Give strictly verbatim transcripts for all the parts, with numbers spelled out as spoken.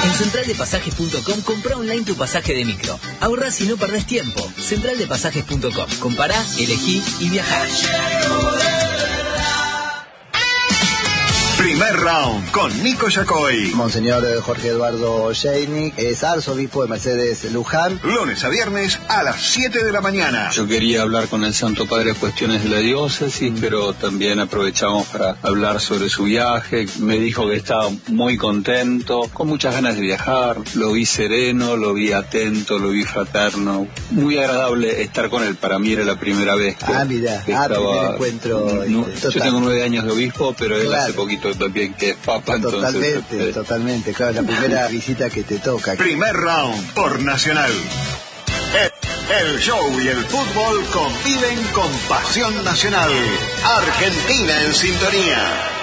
En central de pasajes punto com compra online tu pasaje de micro. Ahorrás y no perdés tiempo. central de pasajes punto com. Compará, elegí y viajá. Primer round con Nico Yacoy. Monseñor Jorge Eduardo Sheinick es arzobispo de Mercedes Luján. Lunes a viernes a las siete de la mañana. Yo quería hablar con el Santo Padre cuestiones de la diócesis, pero también aprovechamos para hablar sobre su viaje. Me dijo que estaba muy contento, con muchas ganas de viajar. Lo vi sereno, lo vi atento, lo vi fraterno. Muy agradable estar con él. Para mí era la primera vez que, ah, mira. que ah, estaba... primer encuentro. No, este, yo tengo nueve años de obispo, pero él claro. hace poquito también que es papa. Totalmente, entonces, eh, totalmente. Claro, la primera visita que te toca. Primer round por Nacional. El, el show y el fútbol conviven con pasión nacional. Argentina en sintonía.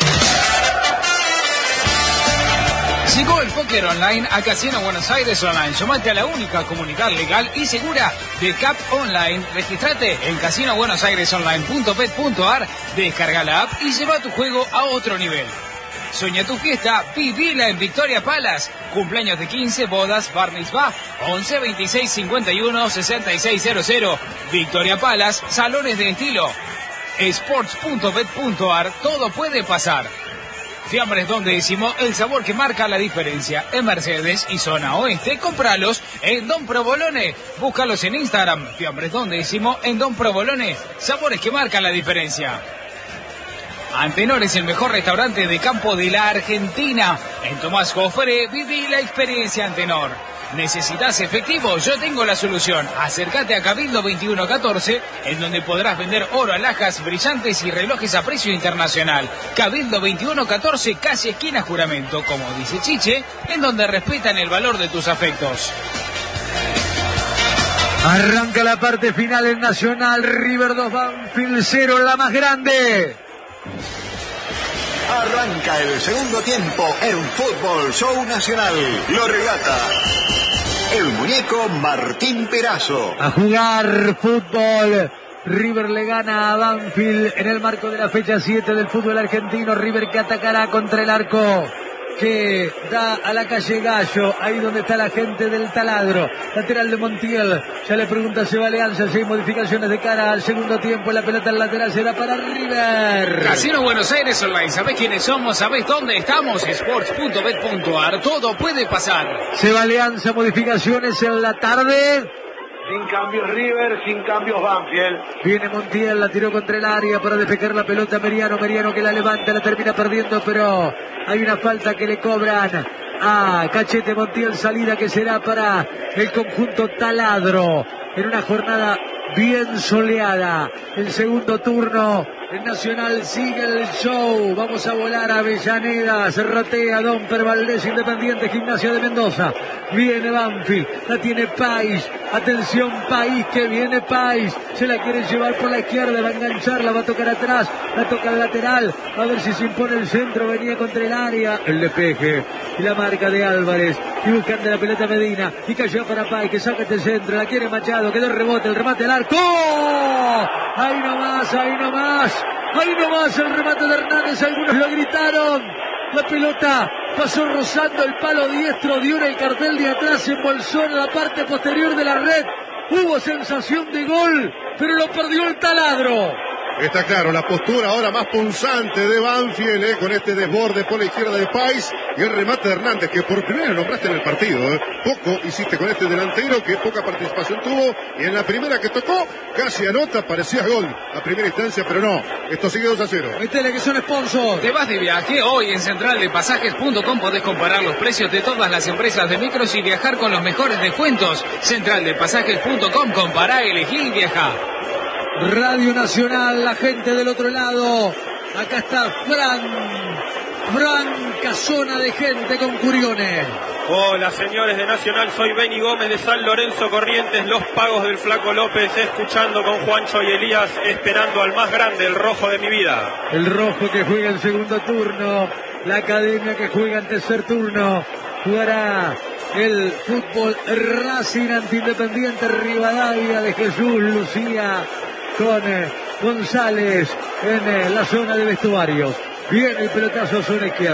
Llegó el póker online a Casino Buenos Aires Online. Sumate a la única comunidad legal y segura de C A P Online. Registrate en casino buenos aires online punto pet punto ar, descarga la app y lleva tu juego a otro nivel. Sueña tu fiesta, vivila en Victoria Palace. Cumpleaños de quince, bodas, bar mitzvah, once, veintiséis, cincuenta y uno, sesenta y seis cero cero. Victoria Palace, salones de estilo. sports punto bet punto ar, todo puede pasar. Fiambres Don Décimo, el sabor que marca la diferencia. En Mercedes y zona oeste, compralos en Don Provolone. Búscalos en Instagram, Fiambres Don Décimo, en Don Provolone. Sabores que marcan la diferencia. Antenor es el mejor restaurante de campo de la Argentina. En Tomás Jofre, viví la experiencia Antenor. ¿Necesitas efectivo? Yo tengo la solución. Acércate a Cabildo veintiuno catorce, en donde podrás vender oro, alhajas brillantes y relojes a precio internacional. Cabildo veintiuno catorce, casi esquina Juramento, como dice Chiche, en donde respetan el valor de tus afectos. Arranca la parte final en Nacional. River dos, Banfield cero, la más grande. Arranca el segundo tiempo en Fútbol Show Nacional. Lo relata el muñeco Martín Perazo. A jugar fútbol. River le gana a Banfield en el marco de la fecha siete del fútbol argentino. River que atacará contra el arco que da a la calle Gallo, ahí donde está la gente del Taladro. Lateral de Montiel, ya le pregunta a Seba Alianza si hay modificaciones de cara al segundo tiempo. La pelota al lateral será para River. Casino Buenos Aires Online, ¿sabés quiénes somos? ¿Sabés dónde estamos? sports punto bet punto ar, todo puede pasar. Seba Alianza, modificaciones en la tarde. Sin cambios River, sin cambios Banfield. Viene Montiel, la tiró contra el área para despejar la pelota. Meriano, Meriano que la levanta, la termina perdiendo, pero hay una falta que le cobran a Cachete Montiel. Salida que será para el conjunto Taladro en una jornada bien soleada. El segundo turno en Nacional sigue el show. Vamos a volar a Avellaneda. Se rotea Domper Valdés, Independiente, Gimnasia de Mendoza. Viene Banfield, la tiene Pais. Atención Pais, que viene Pais. Se la quiere llevar por la izquierda, va a engancharla, va a tocar atrás, la toca al lateral. A ver si se impone el centro, venía contra el área. El despeje y la marca de Álvarez. Y buscando la pelota Medina. Y cayó para Pais, que saca este centro. La quiere Machado, quedó el rebote, el remate al arco. Ahí nomás, ahí nomás. Ahí nomás el remate de Hernández, algunos lo gritaron. La pelota pasó rozando el palo diestro, dio en el cartel de atrás, se embolsó en la parte posterior de la red. Hubo sensación de gol, pero lo perdió el Taladro. Está claro, la postura ahora más punzante de Banfield, eh, con este desborde por la izquierda de Pais y el remate de Hernández, que por primera vez nombraste en el partido. Eh. Poco hiciste con este delantero, que poca participación tuvo, y en la primera que tocó, casi anota, parecía gol a primera instancia, pero no, esto sigue dos a cero. Metele que son sponsors. Te vas de viaje hoy en central de pasajes punto com, podés comparar los precios de todas las empresas de micros y viajar con los mejores descuentos. central de pasajes punto com, compará, elegí y viajá. Radio Nacional, la gente del otro lado. Acá está Fran. Franca zona de gente con Curiones. Hola señores de Nacional, soy Beni Gómez de San Lorenzo Corrientes, los pagos del Flaco López, escuchando con Juancho y Elías, esperando al más grande, el rojo de mi vida. El rojo que juega el segundo turno, la academia que juega el tercer turno, jugará el fútbol Racing ante Independiente Rivadavia de Jesús Lucía con eh, González en eh, la zona de vestuarios. Viene el pelotazo zona izquierda.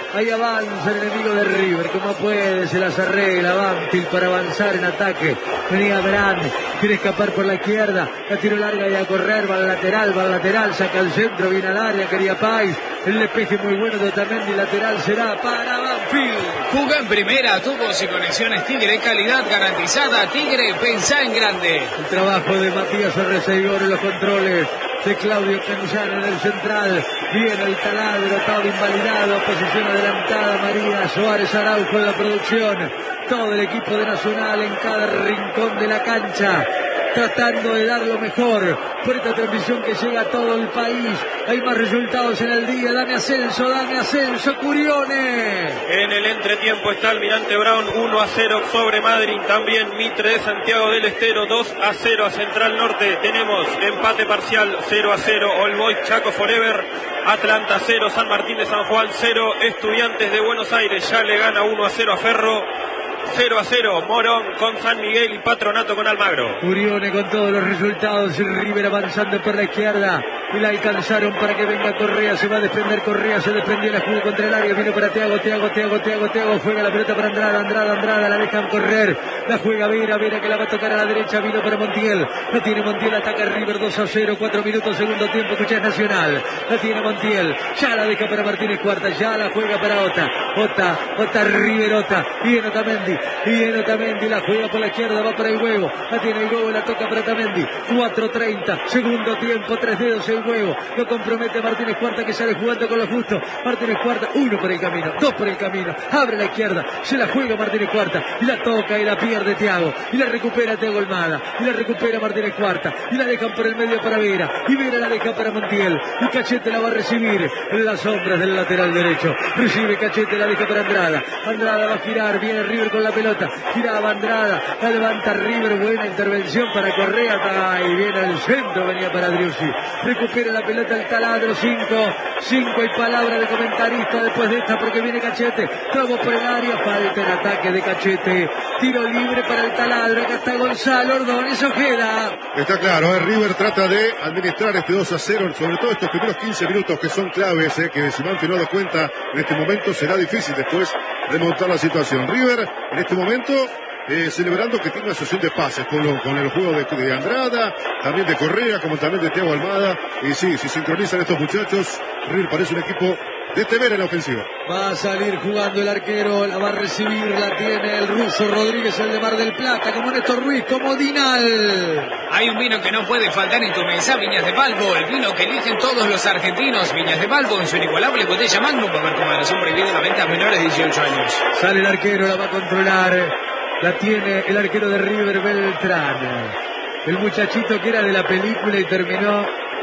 Ahí avanza el enemigo de River, como puede, se las arregla Banfield para avanzar en ataque. Venía Brand, quiere escapar por la izquierda, la tiro larga y a correr, va al lateral, va al lateral, saca el centro, viene al área, quería Pais. El despeje muy bueno de Otamendi, lateral será para Banfield. Jugó en primera, tubos y conexiones Tigre, calidad garantizada. Tigre, pensá en grande. El trabajo de Matías Arreceigor en los controles, de Claudio Canillán en el central. Viene el taladro, todo invalidado, posición adelantada, María Suárez Araujo en la producción. Todo el equipo de Nacional en cada rincón de la cancha, tratando de dar lo mejor por esta transmisión que llega a todo el país. Hay más resultados en el día. Dame ascenso, dame ascenso, Curione. En el entretiempo está Almirante Brown uno a cero sobre Madryn. También Mitre de Santiago del Estero dos a cero a Central Norte. Tenemos empate parcial cero a cero. All Boys Chaco Forever. Atlanta cero, San Martín de San Juan cero. Estudiantes de Buenos Aires ya le gana uno a cero a Ferro. cero a cero, Morón con San Miguel y Patronato con Almagro. Curione con todos los resultados, River avanzando por la izquierda y la alcanzaron para que venga Correa, se va a desprender Correa, se desprendió, la jugó contra el área, vino para Thiago, Thiago, Thiago, Thiago, Thiago, juega la pelota para Andrada, Andrada, Andrada, la dejan correr, la juega Vera, Vera que la va a tocar a la derecha, vino para Montiel, la tiene Montiel, ataca River dos a cero, cuatro minutos, segundo tiempo, escuchás Nacional, la tiene Montiel, ya la deja para Martínez Cuarta, ya la juega para Ota, Ota, Ota, River, Ota, viene Otamendi, viene Otamendi, la juega por la izquierda, va para el huevo, la tiene el huevo, la toca para Otamendi, cuatro treinta, segundo tiempo, tres dedos el huevo, lo compromete Martínez Cuarta que sale jugando con lo justo, Martínez Cuarta, uno por el camino, dos por el camino, abre la izquierda, se la juega Martínez Cuarta, y la toca y la pierde Thiago, y la recupera Thiago Almada, y la recupera Martínez Cuarta, y la dejan por el medio para Vera, y Vera la deja para Montiel, y Cachete la va a recibir en las sombras del lateral derecho, recibe Cachete, la deja para Andrada, Andrada va a girar, viene River con la pelota, giraba Andrada, la levanta River, buena intervención para Correa, y viene al centro, venía para Driussi, recupera la pelota el taladro, cinco, cinco y palabra de comentarista después de esta porque viene Cachete, todo por el área, falta el ataque de Cachete, tiro libre para el taladro, acá está Gonzalo Ordóñez Ojeda. Está claro, eh, River trata de administrar este dos a cero, sobre todo estos primeros quince minutos que son claves, eh, que si Banfield no lo cuenta en este momento será difícil después remontar la situación. River en este momento Eh, celebrando que tiene una sesión de pases con, lo, con el juego de, de Andrada, también de Correa, como también de Thiago Almada. Y sí, si sincronizan estos muchachos, River parece un equipo de temer en la ofensiva. Va a salir jugando el arquero, la va a recibir, la tiene el ruso Rodríguez, el de Mar del Plata, como Néstor Ruiz, como Dinal. Hay un vino que no puede faltar en tu mesa, Viñas de Balbo, el vino que eligen todos los argentinos. Viñas de Balbo en su inigualable botella Magnum, para ver con moderación prohibida la venta a menores de dieciocho años. Sale el arquero, la va a controlar. La tiene el arquero de River, Beltrán. El muchachito que era de la película y terminó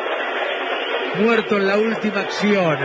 muerto en la última acción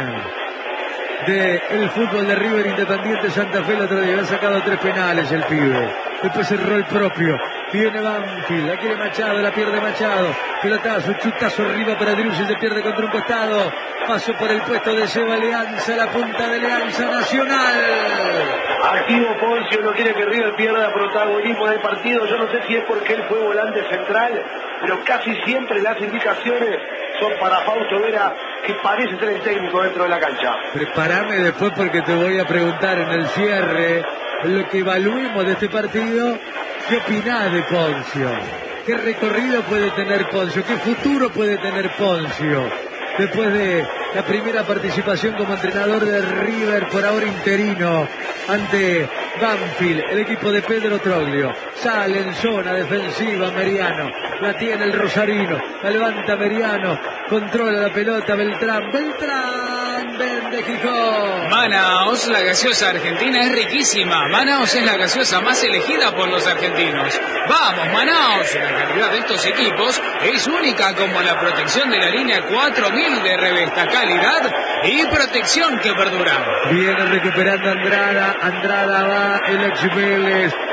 del fútbol de River Independiente Santa Fe el otro día. Ha sacado tres penales el pibe. Después cerró el propio. Viene Banfield, la quiere Machado, la pierde Machado. Pelotazo, chutazo arriba para Driussi, se pierde contra un costado. Paso por el puesto de Seba Leanza, la punta de Leanza Nacional. Activo Poncio, no quiere que River pierda protagonismo del partido. Yo no sé si es porque él fue volante central, pero casi siempre las indicaciones son para Fausto Vera, que parece ser el técnico dentro de la cancha. Prepárame después porque te voy a preguntar en el cierre, en lo que evaluemos de este partido, ¿qué opinás de Poncio? ¿Qué recorrido puede tener Poncio? ¿Qué futuro puede tener Poncio? Después de la primera participación como entrenador de River, por ahora interino, ante Banfield, el equipo de Pedro Troglio. Sale en zona defensiva Meriano, la tiene el rosarino, la levanta Meriano, controla la pelota Beltrán, Beltrán, vende Gijón. Manaos, la gaseosa argentina es riquísima. Manaos es la gaseosa más elegida por los argentinos. Vamos, Manaos, la calidad de estos equipos es única, como la protección de la línea cuatro mil de Revesta, calidad y protección que perdura. Viene recuperando Andrada, Andrada va el ex Vélez,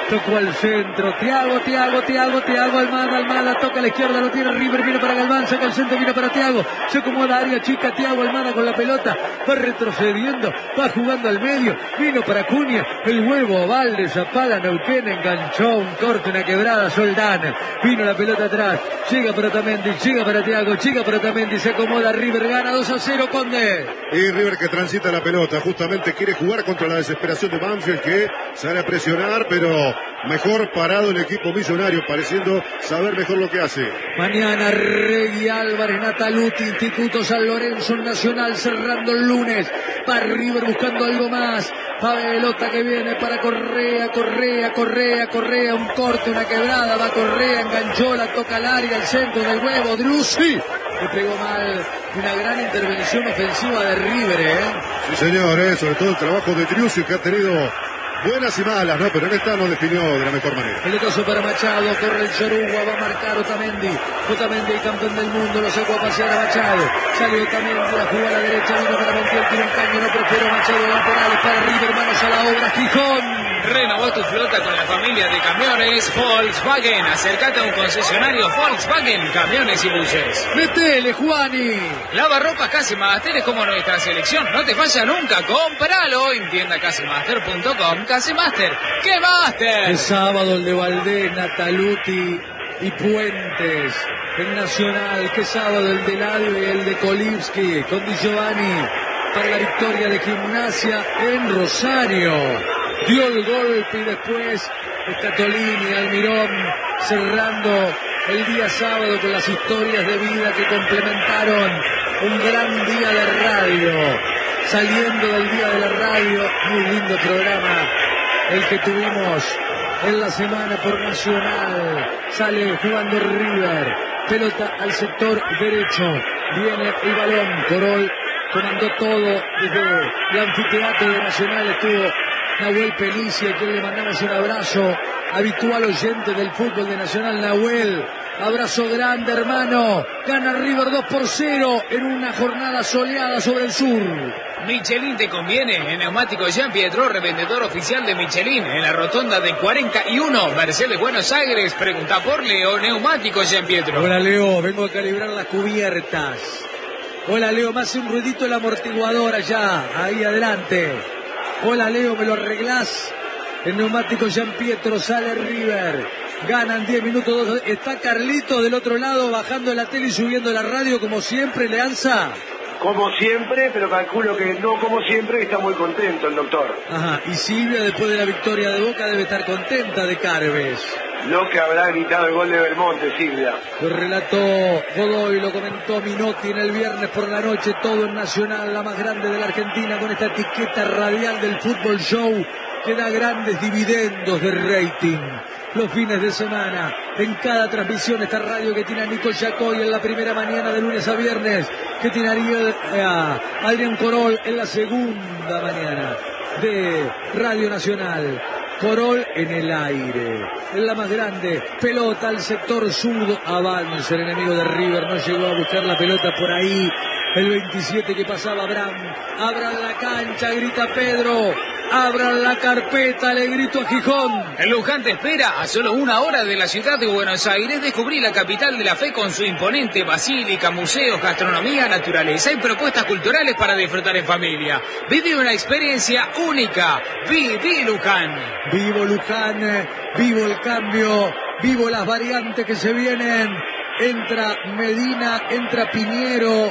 Tocó al centro, Thiago, Thiago, Thiago, Thiago, Almada, Almada, toca a la izquierda, lo tiene River, viene para Galván, saca el centro, viene para Thiago, se acomoda área chica, Thiago, Almada con la pelota, va retrocediendo, va jugando al medio, vino para Cunha, el huevo oval de Zapala, Neuquén, enganchó un corte, una quebrada, Soldán, vino la pelota atrás, llega para Otamendi, llega para Thiago, llega para Otamendi, se acomoda River, gana dos a cero, Conde. Y River que transita la pelota, justamente quiere jugar contra la desesperación de Banfield, que sale a presionar, pero mejor parado el equipo millonario, pareciendo saber mejor lo que hace. Mañana Regui Álvarez, Nataluti, Instituto San Lorenzo, Nacional, cerrando el lunes. Va River buscando algo más. Va pelota que viene para Correa, Correa, Correa, Correa, un corte, una quebrada, va Correa, enganchó, la toca al área, al centro del huevo, Driussi. Le pegó mal, una gran intervención ofensiva de River, ¿eh? Sí, señor, ¿eh? Sobre todo el trabajo de Driussi, que ha tenido buenas y malas, ¿no? Pero en esta no definió de la mejor manera. Pelotazo para Machado, corre el Zorugua, va a marcar Otamendi. Otamendi, el campeón del mundo, lo sacó a pasear a Machado. Salió Otamendi, la jugó a la derecha, vino para Montiel, tiene un caño, no prefiero Machado, laterales para River, manos a la obra, Gijón. Renovó tu flota con la familia de camiones Volkswagen. Acércate a un concesionario Volkswagen, camiones y buses. ¡Metele, Juani! Lavarropas Casemaster es como nuestra selección. No te falla nunca. ¡Cómpralo! En tienda casemaster punto com. Casemaster. ¡Qué máster! El sábado el de Valdés, Nataluti y Puentes. El Nacional. ¡Qué sábado el de Ladio y el de Kolivski! Con Di Giovanni para la victoria de Gimnasia en Rosario. Dio el golpe y después Scatolini, Almirón, cerrando el día sábado con las historias de vida que complementaron un gran día de radio. Saliendo del día de la radio, muy lindo programa el que tuvimos en la semana por Nacional. Sale jugando River, pelota al sector derecho, viene el balón, Corol comandó todo desde el anfiteatro de Nacional, estuvo Nahuel Pelicia, a quien le mandamos un abrazo, habitual oyente del fútbol de Nacional. Nahuel, abrazo grande, hermano. Gana River dos por cero en una jornada soleada sobre el sur. Michelin te conviene. En Neumático Jean Pietro, revendedor oficial de Michelin, en la rotonda de cuarenta y uno, Mercedes, Buenos Aires. Pregunta por Leo, Neumático Jean Pietro. Hola, Leo, vengo a calibrar las cubiertas. Hola, Leo, me hace un ruidito el amortiguador allá, ahí adelante. Hola, Leo, ¿me lo arreglás? El Neumático Jean Pietro, sale River. Ganan diez minutos. Está Carlito del otro lado bajando la tele y subiendo la radio como siempre, Leanza. Como siempre, pero calculo que no como siempre, está muy contento el doctor. Ajá, y Silvia después de la victoria de Boca debe estar contenta de Carves. Lo que habrá gritado el gol de Belmonte, Silvia. Lo relató Godoy, lo comentó Minotti en el viernes por la noche, todo en Nacional, la más grande de la Argentina, con esta etiqueta radial del Fútbol Show que da grandes dividendos de rating. Los fines de semana, en cada transmisión, esta radio que tiene a Nico Yacoy en la primera mañana de lunes a viernes, que tiene a Ariel, a Adrián Corol en la segunda mañana de Radio Nacional. Corol en el aire, en la más grande, pelota al sector sur, avanza el enemigo de River, no llegó a buscar la pelota por ahí, el veintisiete que pasaba Abraham, abran la cancha, grita Pedro, abran la carpeta, le grito a Gijón. El Luján te espera a solo una hora de la ciudad de Buenos Aires. Descubrí la capital de la fe con su imponente basílica, museos, gastronomía, naturaleza y propuestas culturales para disfrutar en familia. Vive una experiencia única. Viví Luján. Vivo Luján, vivo el cambio, vivo las variantes que se vienen. Entra Medina, entra Piñero.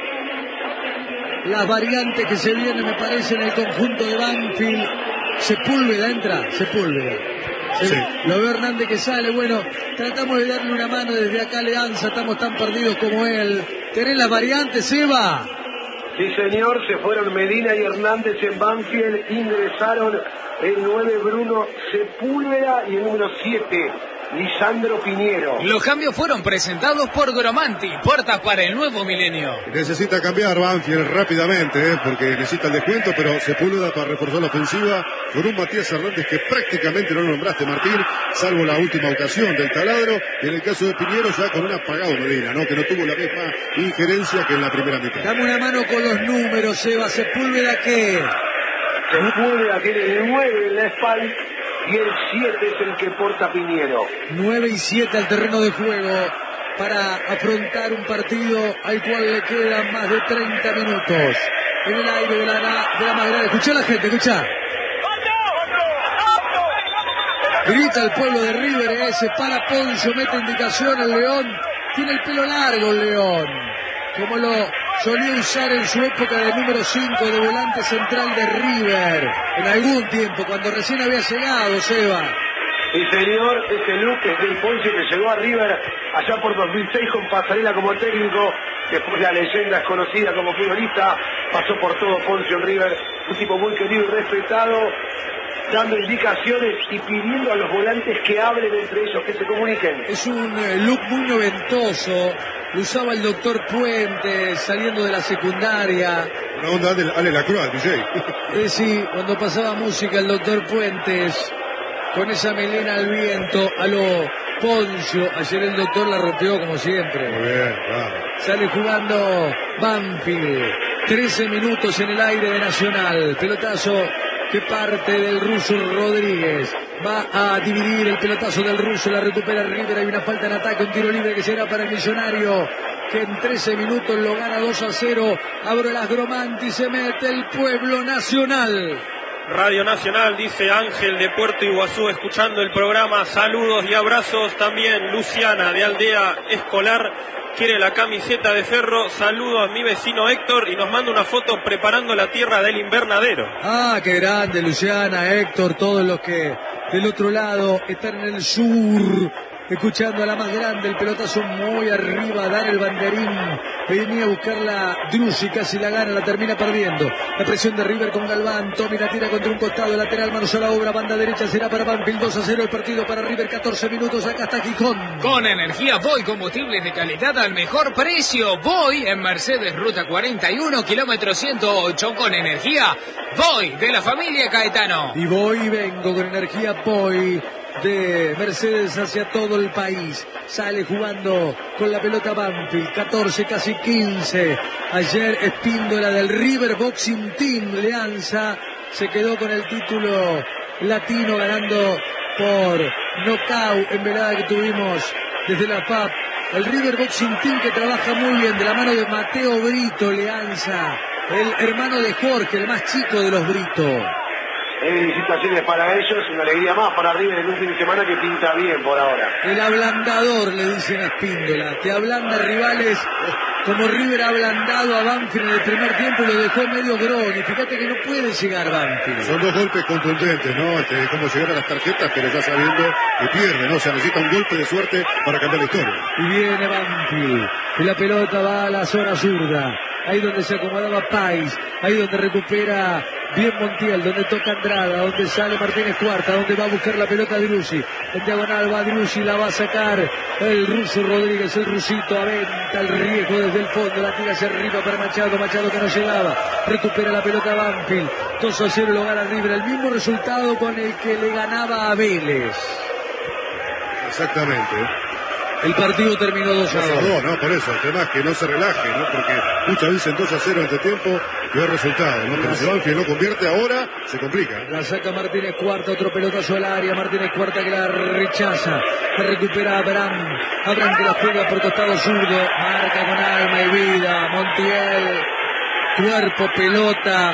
Las variantes que se vienen, me parece, en el conjunto de Banfield. Sepúlveda entra, Sepúlveda. Sí. Lo veo Hernández que sale, bueno, tratamos de darle una mano desde acá, Leanza, estamos tan perdidos como él. ¿Tenés las variantes, Eva? Sí, señor, se fueron Medina y Hernández en Banfield, ingresaron el nueve Bruno Sepúlveda y el número siete Lisandro Piñero. Los cambios fueron presentados por Gromanti, puertas para el nuevo milenio. Necesita cambiar Banfield rápidamente, ¿eh? Porque necesita el descuento, pero Sepúlveda para reforzar la ofensiva con un Matías Hernández que prácticamente no lo nombraste, Martín, salvo la última ocasión del taladro, y en el caso de Piñero ya con un apagado Medina, ¿no? Que no tuvo la misma injerencia que en la primera mitad. Dame una mano con los números, Eva. Sepúlveda, ¿qué? Se mueve, tiene el nueve en la espalda y el siete es el que porta Piñero. nueve y siete al terreno de juego para afrontar un partido al cual le quedan más de treinta minutos. En el aire de la, de la más grande. Escuchá a la gente, escuchá. Grita el pueblo de River, eh, se para Poncio, mete indicación al León. Tiene el pelo largo el León, como lo solía usar en su época de número cinco de volante central de River. En algún tiempo, cuando recién había llegado, Seba. Sí, señor, ese look es del Poncio que llegó a River allá por dos mil seis con Pasarela como técnico. Después la leyenda es conocida como futbolista. Pasó por todo Poncio en River. Un tipo muy querido y respetado, dando indicaciones y pidiendo a los volantes que hablen entre ellos, que se comuniquen. Es un eh, look muy noventoso. Lo usaba el doctor Puentes saliendo de la secundaria. Una onda de Ale Lacroix, D J. Eh, sí, cuando pasaba música el doctor Puentes, con esa melena al viento, a lo Poncio. Ayer el doctor la rompió como siempre. Muy bien, claro. Sale jugando Banfield. trece minutos en el aire de Nacional. Pelotazo que parte del ruso Rodríguez. Va a dividir el pelotazo del ruso. La recupera River. Hay una falta en ataque. Un tiro libre que será para el Millonario, que en trece minutos lo gana dos a cero. Abre las Gromanti. Se mete el pueblo nacional. Radio Nacional, dice Ángel de Puerto Iguazú, escuchando el programa. Saludos y abrazos. También Luciana de Aldea Escolar quiere la camiseta de Ferro. Saludo a mi vecino Héctor y nos manda una foto preparando la tierra del invernadero. Ah, qué grande, Luciana, Héctor, todos los que del otro lado están en el sur, escuchando a la más grande, el pelotazo muy arriba, dar el banderín. Venía a buscarla Drusi, casi la gana, la termina perdiendo. La presión de River con Galván. Tommy la tira contra un costado, lateral, manos a la obra, banda derecha será para Banfield. Dos a cero el partido para River, catorce minutos, acá está Gijón. Con energía Voy, combustibles de calidad al mejor precio. Voy en Mercedes, ruta cuarenta y uno, kilómetro ciento ocho. Con energía Voy, de la familia Caetano. Y voy y vengo con energía Voy de Mercedes hacia todo el país. Sale jugando con la pelota Banfield, catorce, casi quince. Ayer Espíndola del River Boxing Team Leanza se quedó con el título latino, ganando por nocaut en velada que tuvimos desde la P A P. El River Boxing Team, que trabaja muy bien de la mano de Mateo Brito Leanza, el hermano de Jorge, el más chico de los Brito. Felicitaciones para ellos, una alegría más para River en un fin de semana que pinta bien por ahora. El ablandador, le dicen a Espíndola, te ablanda rivales como River ha ablandado a Banfield en el primer tiempo y lo dejó medio grogui. Fíjate que no puede llegar Banfield. Son dos golpes contundentes, ¿no? Este, cómo llegar a las tarjetas, pero ya sabiendo que pierde, ¿no? Se necesita un golpe de suerte para cambiar la historia. Y viene Banfield, y la pelota va a la zona zurda. Ahí donde se acomodaba Pais, ahí donde recupera bien Montiel, donde toca Andrada, donde sale Martínez Cuarta, donde va a buscar la pelota Drusi. En diagonal va Drusi, la va a sacar el ruso Rodríguez, el rusito aventa el riesgo desde el fondo, la tira hacia arriba para Machado, Machado que no llegaba, recupera la pelota Banfield, dos a cero lo gana River, el mismo resultado con el que le ganaba a Vélez. Exactamente. El partido terminó dos a cero. No, no, por eso, el tema es que no se relaje, ¿no? Porque muchas veces en dos a cero en este tiempo peor resultado, ¿no? Pero si Banfield no convierte ahora, se complica. La saca Martínez Cuarta, otro pelotazo al área, Martínez Cuarta que la rechaza, la recupera Abraham, Abraham que la juega por costado zurdo, marca con alma y vida, Montiel, cuerpo, pelota,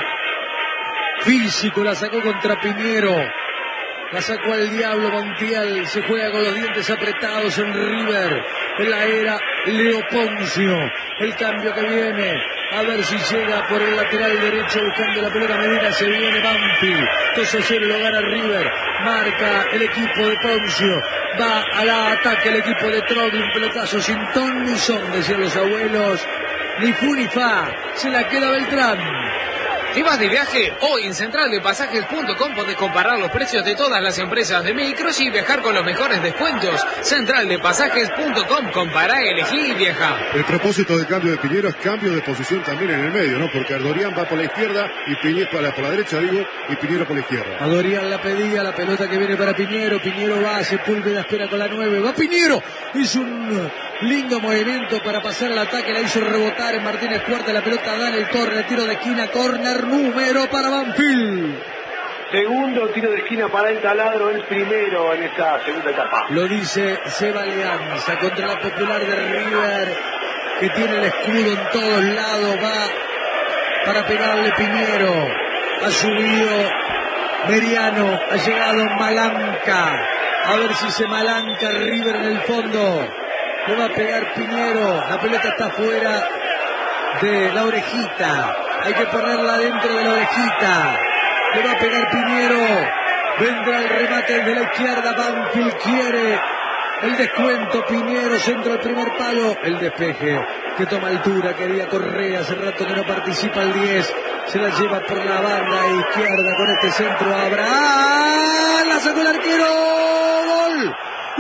físico, la sacó contra Piñero. La sacó al diablo Montiel, se juega con los dientes apretados en River, en la era Leo Poncio, el cambio que viene, a ver si llega por el lateral derecho buscando la pelota Medina, se viene Banfield, dos a cero lo gana River, marca el equipo de Poncio, va al ataque el equipo de Trogli, un pelotazo sin ton ni son, decían los abuelos, ni fu ni fa, se la queda Beltrán. ¿Te vas de viaje? Hoy en central de pasajes punto com podés comparar los precios de todas las empresas de micros y viajar con los mejores descuentos. central de pasajes punto com, compará, elegí y viaja. El propósito del cambio de Piñero es cambio de posición también en el medio, ¿no? Porque Ardorian va por la izquierda y Piñero por la, por la derecha, digo, y Piñero por la izquierda. Ardorian la pedía, la pelota que viene para Piñero, Piñero va, Sepúlveda espera con la nueve, va Piñero, hizo un Lindo movimiento para pasar al ataque, la hizo rebotar en Martínez Cuarta, la pelota da en el córner, tiro de esquina, córner número para Banfield. Segundo tiro de esquina para el Taladro, el primero en esta segunda etapa. Lo dice Seba Leanza contra la Popular de River, que tiene el escudo en todos lados, va para pegarle Piñero. Ha subido Meriano, ha llegado Malanca. A ver si se malanca River en el fondo. Le va a pegar Piñero. La pelota está fuera de la orejita. Hay que ponerla dentro de la orejita. Le va a pegar Piñero. Vendrá el remate desde la izquierda. Banfield quiere el descuento. Piñero, centro al primer palo. El despeje que toma altura. Quería Correa. Hace rato que no participa el diez. Se la lleva por la banda izquierda con este centro. Abraham. La sacó el arquero. Gol.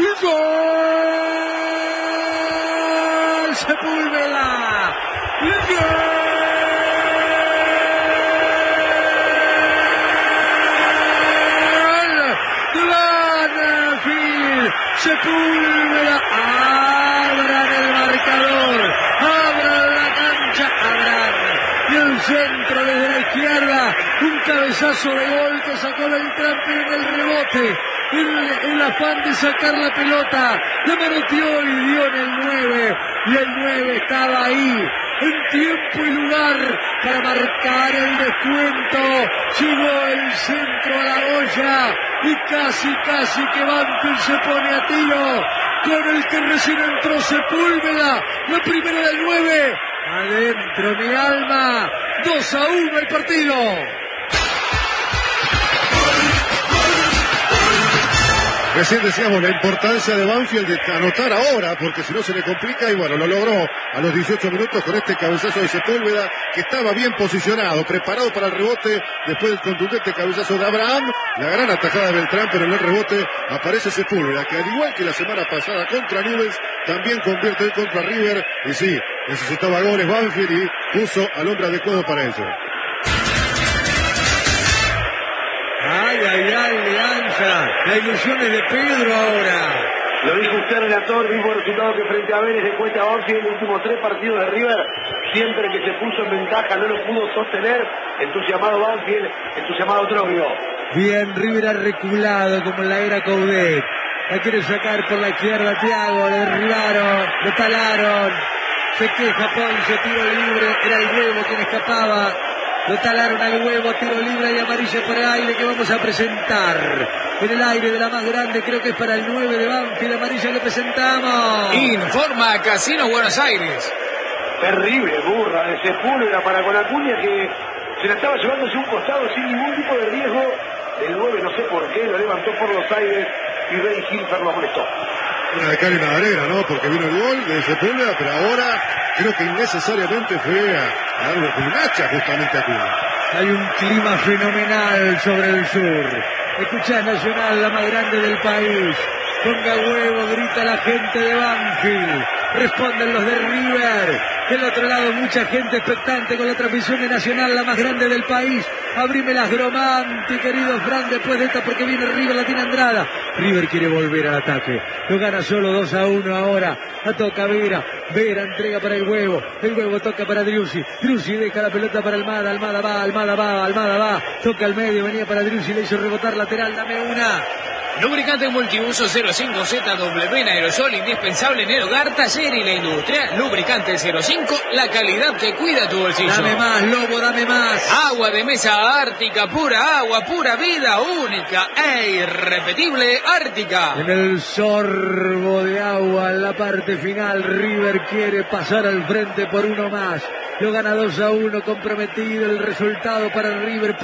Gol. Sepúlveda. Gol. Sepúlveda, abran el marcador, abran la cancha, abran, y el centro desde la izquierda, un cabezazo de gol que sacó Beltrán en el rebote, en el afán de sacar la pelota, la manoteó y dio en el nueve, y el nueve estaba ahí, en tiempo y lugar para marcar el descuento. Llegó el centro a la olla y casi, casi que Banfield se pone a tiro con el que recién entró Sepúlveda. La primera del nueve. Adentro mi alma. dos a uno el partido. Recién decíamos la importancia de Banfield de anotar ahora, porque si no se le complica, y bueno, lo logró a los dieciocho minutos con este cabezazo de Sepúlveda, que estaba bien posicionado, preparado para el rebote, después del contundente cabezazo de Abraham, la gran atajada de Beltrán, pero en el rebote aparece Sepúlveda, que al igual que la semana pasada contra Nubes, también convierte en contra River, y sí, necesitaba goles Banfield y puso al hombre adecuado para ello. Ay, ay, ay, Leanza. La ilusión es de Pedro ahora. Lo dijo usted, relator, mismo resultado que frente a Vélez de cuenta Banfield en los últimos tres partidos de River. Siempre que se puso en ventaja no lo pudo sostener. Entusiasmado Banfield, entusiasmado Troglio. Bien, River ha reculado como en la era Coudet. La quiere sacar por la izquierda Thiago, le derribaron, le talaron. Se queja Ponce, tiro libre, era el Huevo quien escapaba. Lo talaron al Huevo, tiro libre y amarilla por el aire que vamos a presentar. En el aire de la más grande, creo que es para el nueve de Banfield, amarilla que presentamos. Informa Casino Buenos Aires. Terrible burra de Sepúlveda para con Acuña, que se la estaba llevando hacia un costado sin ningún tipo de riesgo. El nueve no sé por qué, lo levantó por los aires y Rey Hilfer lo molestó. Una de cal y una de arena, ¿no? Porque vino el gol de Sepúlveda, pero ahora creo que innecesariamente fue a, a darle un hacha justamente a Acuña. Hay un clima fenomenal sobre el sur. Escuchá Nacional, la más grande del país. Ponga huevo, grita la gente de Banfield. Responden los de River. Del otro lado mucha gente expectante con la transmisión de Nacional, la más grande del país. Abrime las Gromanti, querido Fran, después de esta porque viene River, la tiene Andrada. River quiere volver al ataque. Lo gana solo dos a uno ahora. La toca Vera. Vera entrega para el Huevo. El Huevo toca para Driussi. Driussi deja la pelota para Almada. Almada va, Almada va, Almada va. Toca al medio, venía para Driussi, le hizo rebotar lateral. Dame una. Lubricante multiuso cero cinco Z W en aerosol, indispensable en el hogar, taller y la industria. Lubricante cero cinco, la calidad que cuida tu bolsillo. Dame más, Lobo, dame más. Agua de mesa Ártica, pura agua, pura vida, única e irrepetible Ártica. En el sorbo de agua, en la parte final, River quiere pasar al frente por uno más. Lo gana dos a uno, comprometido el resultado para River.